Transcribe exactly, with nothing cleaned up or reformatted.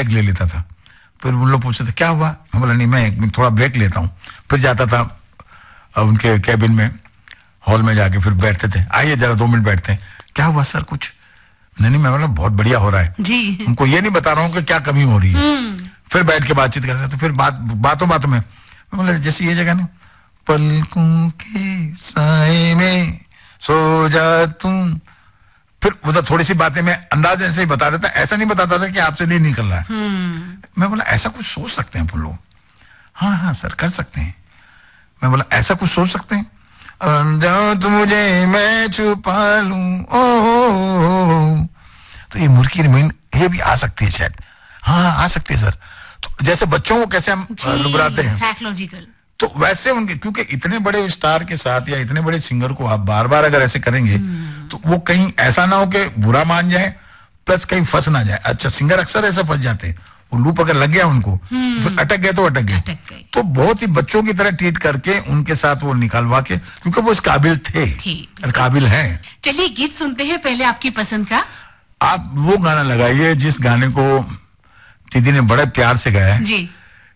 Break ले लेता था। फिर उन लोग पूछते थे क्या हुआ, मैं बोला नहीं मैं एक मिनट थोड़ा ब्रेक लेता हूँ। फिर जाता था उनके कैबिन में, हॉल में जाके फिर बैठते थे, आइए जरा दो मिनट बैठते हैं। क्या हुआ सर कुछ? नहीं नहीं मैं बोला बहुत बढ़िया हो रहा है जी, उनको ये नहीं बता रहा हूँ कि क्या कमी हो रही है। फिर बैठ के बातचीत करते थे। फिर बात बातों बातों में मैं बोला जैसे ये जगह ना, पलकों के साए में सो जा तुम। फिर उधर थोड़ी सी बातें मैं अंदाज ऐसे ही बता देता, ऐसा नहीं बताता था कि आपसे नहीं निकल रहा है। मैं बोला ऐसा कुछ सोच सकते हैं अपन लोग? हाँ हाँ सर कर सकते हैं। मैं बोला ऐसा कुछ सोच सकते हैं, जाओ तुझे मैं छुपा लूं ओ। तो ये मुर्की रिमाइंड ये भी आ सकती है शायद। हाँ आ सकती है सर। तो जैसे बच्चों को कैसे हम लुबराते हैं साइकोलॉजिकल, तो वैसे उनके, क्योंकि इतने बड़े स्टार के साथ या इतने बड़े सिंगर को आप बार बार अगर ऐसे करेंगे तो वो कहीं ऐसा ना हो कि बुरा मान जाए प्लस कहीं फंस ना जाए। अच्छा सिंगर अक्सर ऐसे फंस जाते हैं, वो लूप अगर लग गया उनको फिर अटक गए तो अटक गए। तो बहुत ही बच्चों की तरह ट्रीट करके उनके साथ वो निकालवा के, क्योंकि वो इस काबिल थे और काबिल हैं। चलिए गीत सुनते हैं पहले आपकी पसंद का। आप वो गाना लगाइए जिस गाने को दीदी ने बड़े प्यार से गाया है। जी